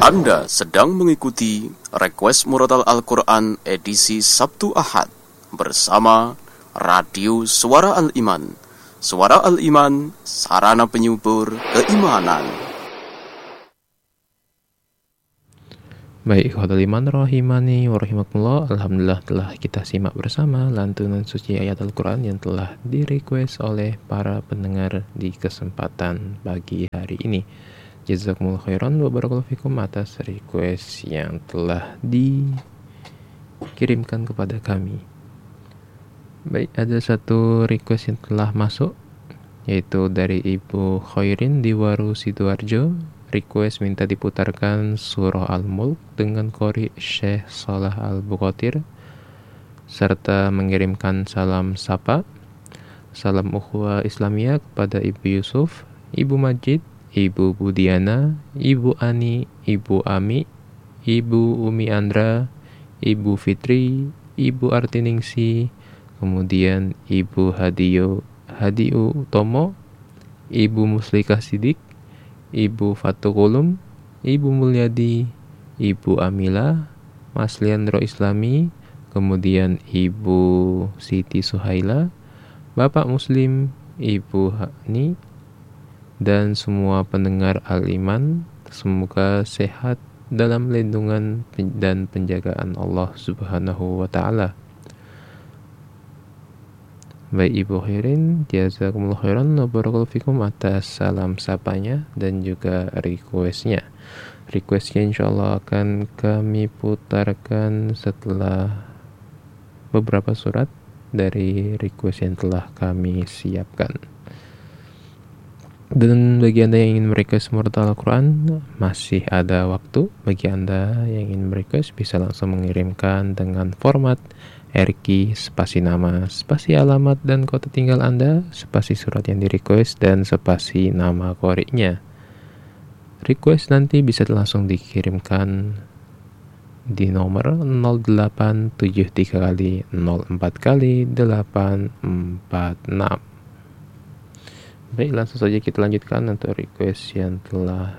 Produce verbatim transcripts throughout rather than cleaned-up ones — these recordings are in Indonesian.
Anda sedang mengikuti Request Murotal Al-Quran edisi Sabtu Ahad bersama Radio Suara Al-Iman. Suara Al-Iman, sarana penyubur keimanan. Baik, ikhwatul iman rahimani wa rahimakumullah. Alhamdulillah telah kita simak bersama lantunan suci ayat Al-Quran yang telah di-request oleh para pendengar di kesempatan pagi hari ini. Jazakumullah khairan wa barakallahu fikum atas request yang telah dikirimkan kepada kami. Baik, ada satu request yang telah masuk, yaitu dari Ibu Khairin di Waru Sidoarjo. Request minta diputarkan surah Al-Mulk dengan qori Syekh Salah Al-Buqatir, serta mengirimkan salam sapa, salam ukhuwah Islamiyah kepada Ibu Yusuf, Ibu Majid, Ibu Budiana, Ibu Ani, Ibu Ami, Ibu Umi Andra, Ibu Fitri, Ibu Artiningsi, kemudian Ibu Hadiyo Hadiu Tomo, Ibu Muslikah Sidik, Ibu Fatukulum, Ibu Mulyadi, Ibu Amila, Mas Leandro Islami, kemudian Ibu Siti Suhaila, Bapak Muslim, Ibu Hani, dan semua pendengar Al-Iman. Semoga sehat dalam lindungan dan penjagaan Allah Subhanahu wa ta'ala. Baik Ibu Khairin, jazakumullah khairan wa barakallahu fikum atas salam sapanya dan juga requestnya. Requestnya insyaallah akan kami putarkan setelah beberapa surat dari request yang telah kami siapkan. Dan bagi Anda yang ingin merequest Murotal Al-Quran, masih ada waktu. Bagi Anda yang ingin merequest bisa langsung mengirimkan dengan format R Q, spasi nama, spasi alamat dan kota tinggal Anda, spasi surat yang di-request, dan spasi nama qori'nya. Request nanti bisa langsung dikirimkan di nomor nol delapan tujuh tiga kali nol empat kali delapan empat enam. Baik, langsung saja kita lanjutkan untuk request yang telah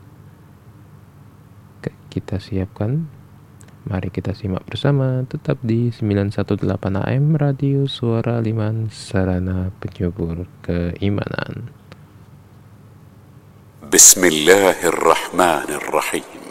kita siapkan. Mari kita simak bersama, tetap di sembilan satu delapan A M Radio Suara Al-Iman, sarana penyubur keimanan. Bismillahirrahmanirrahim.